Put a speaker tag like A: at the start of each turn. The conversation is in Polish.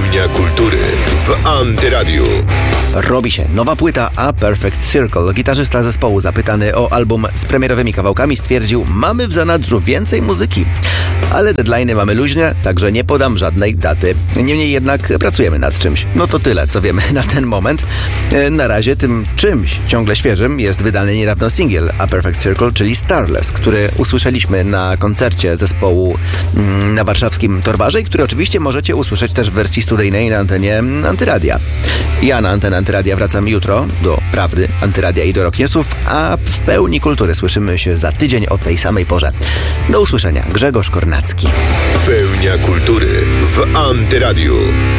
A: Pełnia kultury w Antyradiu.
B: Robi się nowa płyta A Perfect Circle. Gitarzysta zespołu, zapytany o album z premierowymi kawałkami, stwierdził: mamy w zanadrzu więcej muzyki, ale deadline'y mamy luźne, także nie podam żadnej daty. Niemniej jednak pracujemy nad czymś. No to tyle, co wiemy na ten moment. Na razie tym czymś ciągle świeżym jest wydany niedawno singiel A Perfect Circle, czyli Starless, który usłyszeliśmy na koncercie zespołu na warszawskim Torwarze i który oczywiście możecie usłyszeć też w wersji studyjnej na antenie Antyradia. Ja na antenę Antyradia wracam jutro do Prawdy, Antyradia i do Rock Newsów, a w Pełni Kultury słyszymy się za tydzień o tej samej porze. Do usłyszenia. Grzegorz Kornacki.
A: Pełnia kultury w Antyradiu.